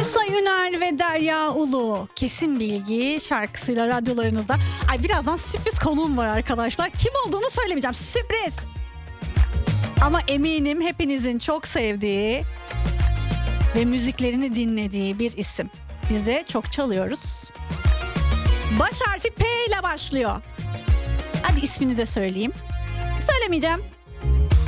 Sayıner ve Derya Ulu Kesin Bilgi şarkısıyla radyolarınızda. Ay, birazdan sürpriz konuğum var arkadaşlar. Kim olduğunu söylemeyeceğim. Sürpriz. Ama eminim hepinizin çok sevdiği ve müziklerini dinlediği bir isim. Biz de çok çalıyoruz. Baş harfi P ile başlıyor. Hadi ismini de söyleyeyim. Söylemeyeceğim.